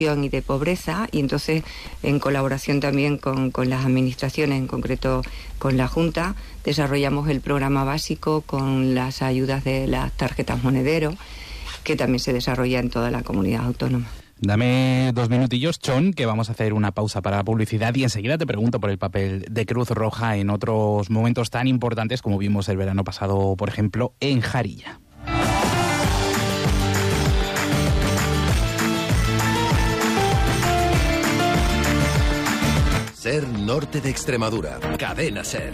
y de pobreza, y entonces en colaboración también con las administraciones, en concreto con la Junta, desarrollamos el programa básico con las ayudas de las tarjetas monedero, que también se desarrolla en toda la comunidad autónoma. Dame 2 minutillos, Chon, que vamos a hacer una pausa para la publicidad y enseguida te pregunto por el papel de Cruz Roja en otros momentos tan importantes como vimos el verano pasado, por ejemplo, en Jarilla. SER Norte de Extremadura. Cadena SER.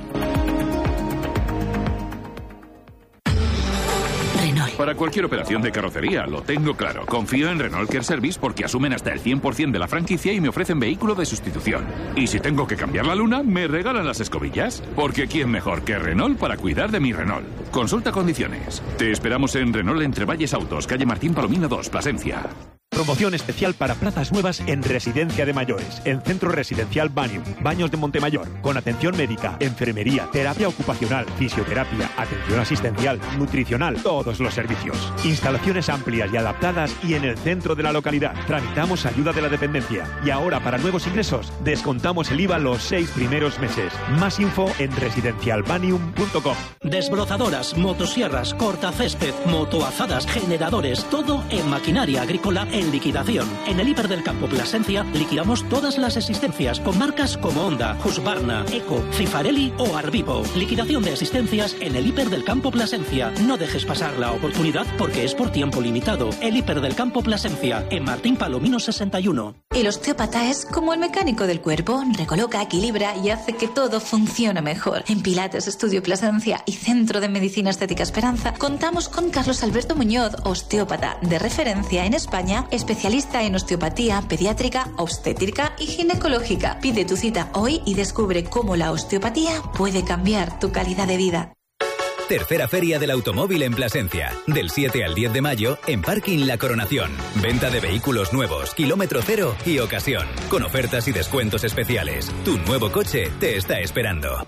Para cualquier operación de carrocería, lo tengo claro. Confío en Renault Care Service porque asumen hasta el 100% de la franquicia y me ofrecen vehículo de sustitución. Y si tengo que cambiar la luna, me regalan las escobillas. Porque ¿quién mejor que Renault para cuidar de mi Renault? Consulta condiciones. Te esperamos en Renault Entre Valles Autos, calle Martín Palomino 2, Plasencia. Promoción especial para plazas nuevas en Residencia de Mayores, en Centro Residencial Banium, Baños de Montemayor, con atención médica, enfermería, terapia ocupacional, fisioterapia, atención asistencial, nutricional, todos los servicios. Instalaciones amplias y adaptadas y en el centro de la localidad. Tramitamos ayuda de la dependencia. Y ahora, para nuevos ingresos, descontamos el IVA los 6 primeros meses. Más info en residencialbanium.com. Desbrozadoras, motosierras, cortacésped, motoazadas, generadores, todo en maquinaria agrícola en liquidación. En el Hiper del Campo Plasencia liquidamos todas las existencias con marcas como Honda, Husqvarna, Eco, Cifarelli o Arvivo. Liquidación de existencias en el Hiper del Campo Plasencia. No dejes pasar la oportunidad porque es por tiempo limitado. El Hiper del Campo Plasencia en Martín Palomino 61. El osteópata es como el mecánico del cuerpo. Recoloca, equilibra y hace que todo funcione mejor. En Pilates Estudio Plasencia y Centro de Medicina Estética Esperanza contamos con Carlos Alberto Muñoz, osteópata de referencia en España, especialista en osteopatía pediátrica, obstétrica y ginecológica. Pide tu cita hoy y descubre cómo la osteopatía puede cambiar tu calidad de vida. Tercera Feria del Automóvil en Plasencia. Del 7 al 10 de mayo en Parking La Coronación. Venta de vehículos nuevos, kilómetro cero y ocasión. Con ofertas y descuentos especiales. Tu nuevo coche te está esperando.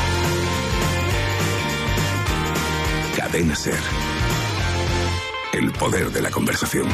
Cadena SER. El poder de la conversación.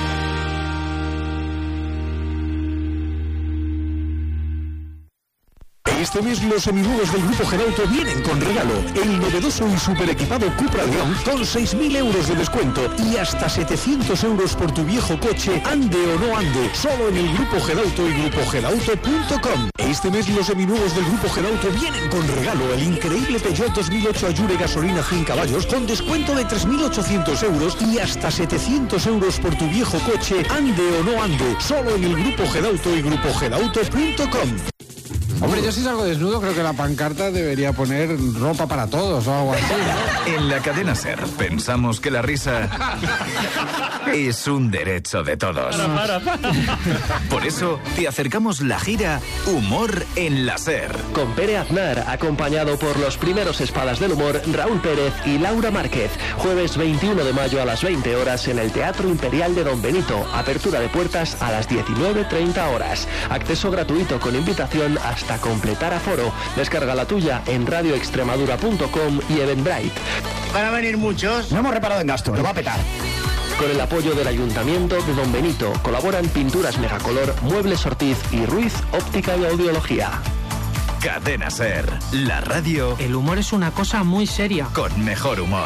Este mes los seminuevos del Grupo Gerauto vienen con regalo. El novedoso y super equipado Cupra León con 6.000 euros de descuento y hasta 700 euros por tu viejo coche, ande o no ande, solo en el Grupo Gerauto y grupogerauto.com. Este mes los seminuevos del Grupo Gerauto vienen con regalo. El increíble Peugeot 2008 Allure gasolina 100 caballos con descuento de 3.800 euros y hasta 700 euros por tu viejo coche, ande o no ande, solo en el Grupo Gerauto y grupogerauto.com. Hombre, yo si salgo desnudo creo que la pancarta debería poner ropa para todos o algo así, ¿no? En la cadena SER pensamos que la risa es un derecho de todos. Para. Por eso te acercamos la gira Humor en la SER. Con Pere Aznar, acompañado por los primeros espadas del humor, Raúl Pérez y Laura Márquez. Jueves 21 de mayo a las 20 horas en el Teatro Imperial de Don Benito. Apertura de puertas a las 19:30 horas. Acceso gratuito con invitación hasta completar aforo. Descarga la tuya en radioextremadura.com y Eventbrite. Van a venir muchos. No hemos reparado en gasto, lo va a petar. Con el apoyo del Ayuntamiento de Don Benito colaboran Pinturas Megacolor, Muebles Ortiz y Ruiz Óptica y Audiología. Cadena SER, la radio. El humor es una cosa muy seria. Con mejor humor.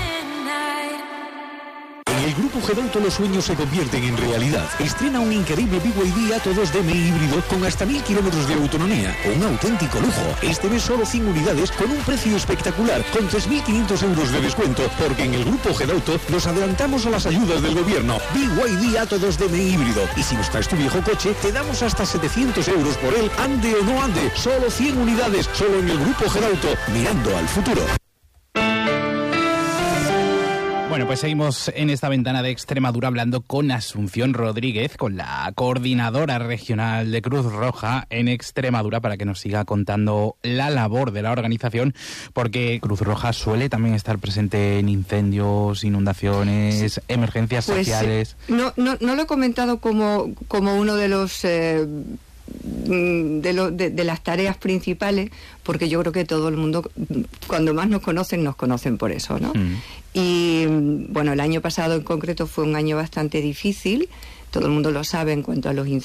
En el Grupo Gerauto los sueños se convierten en realidad. Estrena un increíble BYD Atto 2DM híbrido con hasta 1.000 kilómetros de autonomía. Un auténtico lujo. Este mes solo 100 unidades con un precio espectacular, con 3.500 euros de descuento, porque en el Grupo Gerauto nos adelantamos a las ayudas del gobierno. BYD Atto 2DM híbrido. Y si nos traes tu viejo coche, te damos hasta 700 euros por él, ande o no ande. Solo 100 unidades, solo en el Grupo Gerauto, mirando al futuro. Bueno, pues seguimos en esta ventana de Extremadura hablando con Asunción Rodríguez, con la coordinadora regional de Cruz Roja en Extremadura, para que nos siga contando la labor de la organización, porque Cruz Roja suele también estar presente en incendios, inundaciones, sí, emergencias sociales. No lo he comentado como uno de los... de las tareas principales, porque yo creo que todo el mundo, cuando más nos conocen por eso, ¿no? Y bueno, el año pasado en concreto fue un año bastante difícil, todo el mundo lo sabe en cuanto a los